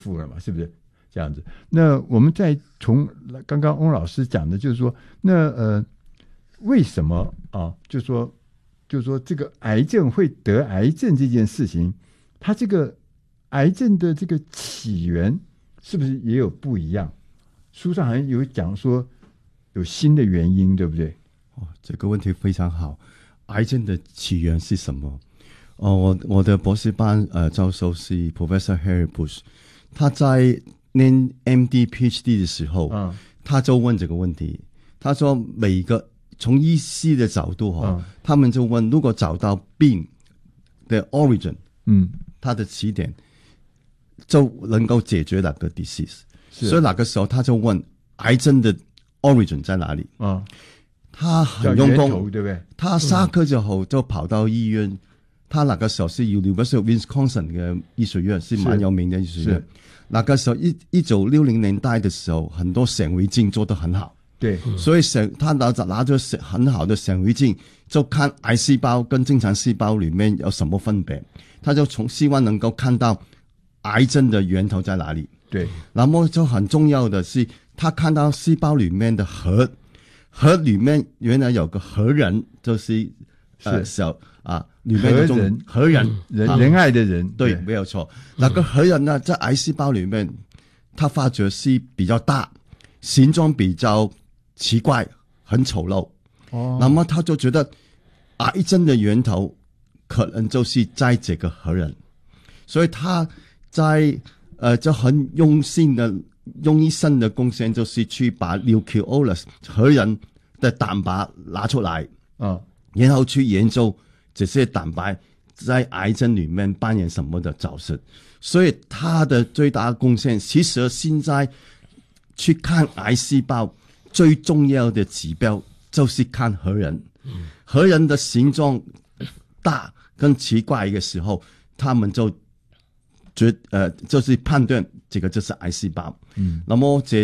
复了嘛，是不是这样子？那我们再从刚刚翁老师讲的，就是说，那为什么啊？就是说这个癌症会得癌症这件事情，它这个癌症的这个起源是不是也有不一样？书上好像有讲说有新的原因，对不对？ 这个问题非常好。癌症的起源是什么？我的博士班教授是 Professor Harry Bush， 他在念 MD、PhD 的时候，他就问这个问题。他说每一个从医师的角度他们就问，如果找到病的 origin，它的起点，就能够解决那个 disease。所以那个时候他就问癌症的 origin 在哪里？他很用功， 对不对？ 他下课之后就跑到医院。他那个时候是 University of Wisconsin 嘅醫學院，是蠻有名的醫學院。那個時候1960年代的時候，很多顯微鏡做得很好， 對， 所以他拿着很好的顯微鏡，就看癌細胞跟正常細胞裏面有什麼分別，他就希望能夠看到癌症的源頭在哪裡。 對， 那麼就很重要的是，他看到細胞裏面的核裏面原來有個核仁，就是小里面有種核仁， 仁愛的人， 对，没有错。那个核仁呢，在癌细胞里面，它发觉是比较大，形状比较奇怪，很丑陋。那么他就觉得癌症的源头可能就是在这个核仁，所以他在就很用一生的贡献，就是去把 nucleolus 核仁的蛋白拿出来，然后去研究这些蛋白在癌症里面扮演什么的角色。所以他的最大贡献，其实现在去看癌细胞最重要的指标就是看核仁。核仁的形状大跟奇怪的时候，他们就就是判断这个就是癌细胞。那么这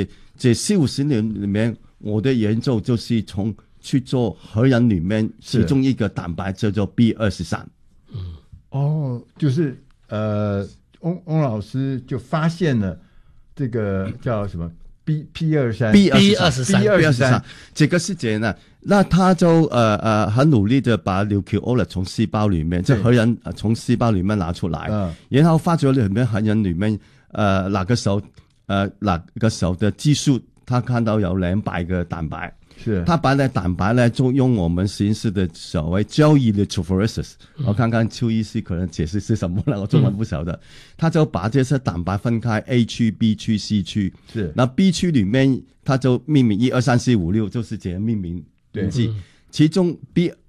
40年里面，我的研究就是从去做核仁里面其中一个蛋白叫做 B23。 就是翁老师就发现了这个叫什么 B23， 这个是这样的。那他就很努力的把 nucleolus 从细胞里面，这核仁从细胞里面拿出来，然后发觉里面核仁里面那个时候的技术，他看到有200个蛋白。 是， 他把那蛋白呢，就用我们实验室的所谓交易的 electrophoresis，我看看邱医师可能解释是什么了，我中文不晓得。他就把这些蛋白分开 A 区、B 区、C 区。是，那 B 区里面他就命名1、2、3、4、5、6，就是这样命名记。其中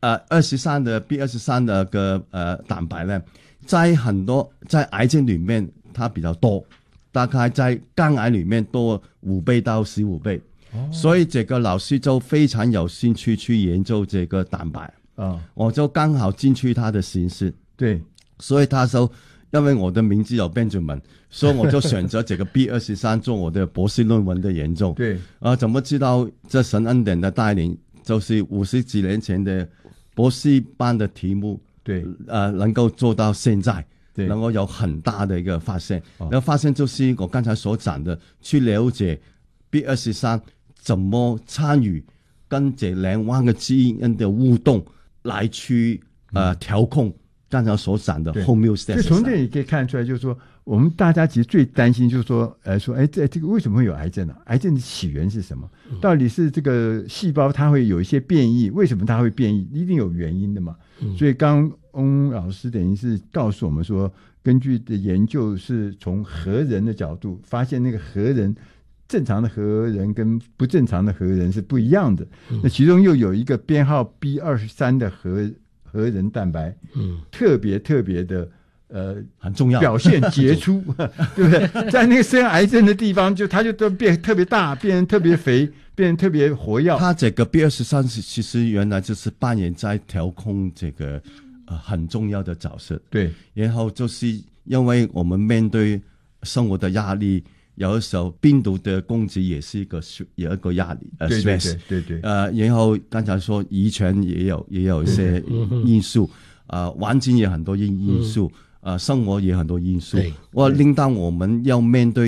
B23 的个蛋白呢，在很多在癌症里面它比较多，大概在肝癌里面多5倍到15倍。所以这个老师就非常有兴趣去研究这个蛋白。我就刚好进去他的实验室。对，所以他说，因为我的名字有 Benjamin， 所以我就选择这个 B23 做我的博士论文的研究。对，怎么知道这神恩典的带领，就是50几年前的博士班的题目，对，能够做到现在。对，能够有很大的一个发现。然后发现就是我刚才所讲的，去了解 B23 怎么参与跟这2万个基因的互动来去调控刚才所讲的 homeostasis。 就从这里可以看出来，就是说我们大家其实最担心就是说这个为什么会有癌症呢？癌症的起源是什么？到底是这个细胞它会有一些变异，为什么它会变异？一定有原因的嘛。所以刚翁老师等于是告诉我们说，根据的研究是从核仁的角度发现，那个核仁正常的核仁跟不正常的核仁是不一样的。那其中又有一个编号 B23 的核仁蛋白，特别的很重要， 表现杰出，对不对？在那个生癌症的地方，它就都变特别大，变成特别肥，变成特别活跃。 它这个 B23 其实原来就是扮演在调控这个很重要的角色。对，然后就是因为我们面对生活的压力。有的时候病毒的攻击也是有一个压力，stress。对。然后刚才说遗传也有一些因素，环境也很多因素， 生活也很多因素对， 令到我们要面对